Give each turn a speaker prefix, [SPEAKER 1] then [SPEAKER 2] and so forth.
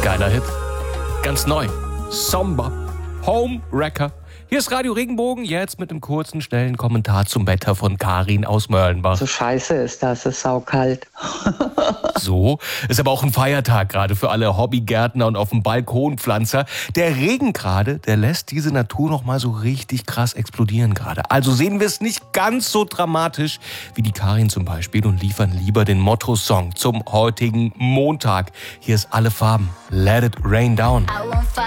[SPEAKER 1] Geiler Hit. Ganz neu. Somber. Home Wrecker. Hier ist Radio Regenbogen, jetzt mit einem kurzen, schnellen Kommentar zum Wetter von Karin aus Mörlenbach.
[SPEAKER 2] So scheiße ist das, es ist saukalt.
[SPEAKER 1] So, ist aber auch ein Feiertag gerade für alle Hobbygärtner und auf dem Balkonpflanzer. Der Regen gerade, der lässt diese Natur noch mal so richtig krass explodieren gerade. Also sehen wir es nicht ganz so dramatisch wie die Karin zum Beispiel und liefern lieber den Motto-Song zum heutigen Montag. Hier ist Alle Farben. Let it rain down.